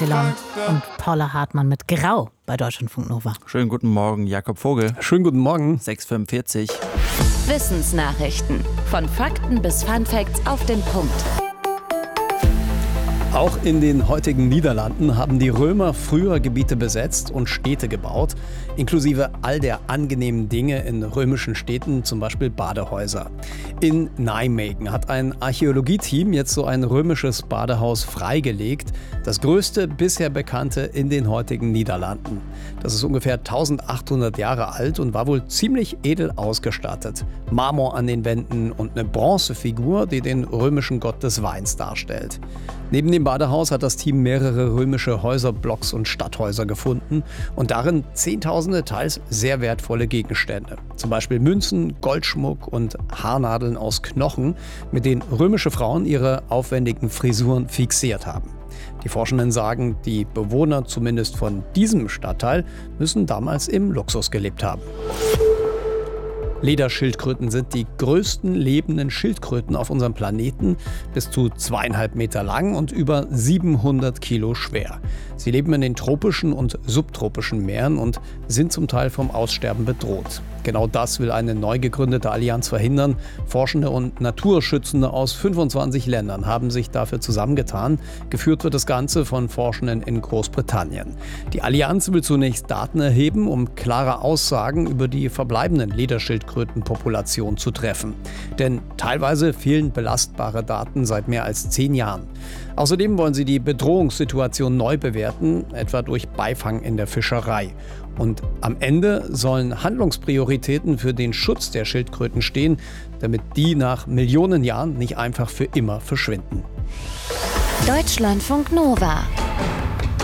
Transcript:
Und Paula Hartmann mit Grau bei Deutschlandfunk Nova. Schönen guten Morgen, Jakob Vogel. Schönen guten Morgen. 6:45. Wissensnachrichten. Von Fakten bis Funfacts auf den Punkt. Auch in den heutigen Niederlanden haben die Römer früher Gebiete besetzt und Städte gebaut, inklusive all der angenehmen Dinge in römischen Städten, zum Beispiel Badehäuser. In Nijmegen hat ein Archäologieteam jetzt so ein römisches Badehaus freigelegt, das größte bisher bekannte in den heutigen Niederlanden. Das ist ungefähr 1800 Jahre alt und war wohl ziemlich edel ausgestattet. Marmor an den Wänden und eine Bronzefigur, die den römischen Gott des Weins darstellt. Neben dem Badehaus hat das Team mehrere römische Häuserblocks und Stadthäuser gefunden und darin zehntausende teils sehr wertvolle Gegenstände. Zum Beispiel Münzen, Goldschmuck und Haarnadeln aus Knochen, mit denen römische Frauen ihre aufwendigen Frisuren fixiert haben. Die Forschenden sagen, die Bewohner zumindest von diesem Stadtteil müssen damals im Luxus gelebt haben. Lederschildkröten sind die größten lebenden Schildkröten auf unserem Planeten, bis zu 2,5 Meter lang und über 700 Kilo schwer. Sie leben in den tropischen und subtropischen Meeren und sind zum Teil vom Aussterben bedroht. Genau das will eine neu gegründete Allianz verhindern. Forschende und Naturschützende aus 25 Ländern haben sich dafür zusammengetan. Geführt wird das Ganze von Forschenden in Großbritannien. Die Allianz will zunächst Daten erheben, um klare Aussagen über die verbleibenden Lederschildkrötenpopulation zu treffen. Denn teilweise fehlen belastbare Daten seit mehr als 10 Jahren. Außerdem wollen sie die Bedrohungssituation neu bewerten, etwa durch Beifang in der Fischerei. Und am Ende sollen Handlungsprioritäten für den Schutz der Schildkröten stehen, damit die nach Millionen Jahren nicht einfach für immer verschwinden. Deutschlandfunk Nova.